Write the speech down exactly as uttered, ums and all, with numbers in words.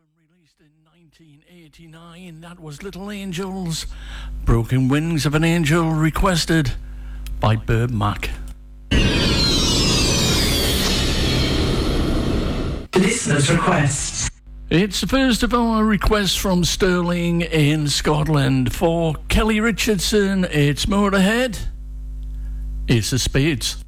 Released in nineteen eighty-nine, that was Little Angels. Broken Wings of an Angel, requested by Burb Mac. Listeners' requests. It's the first of our requests from Stirling in Scotland. For Kelly Richardson, it's Motorhead. It's the Spades.